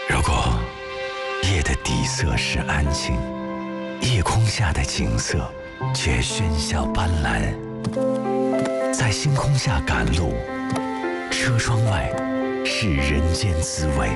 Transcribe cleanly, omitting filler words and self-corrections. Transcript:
如果夜的底色是安静，夜空下的景色却喧嚣斑斓，在星空下赶路，车窗外是人间滋味。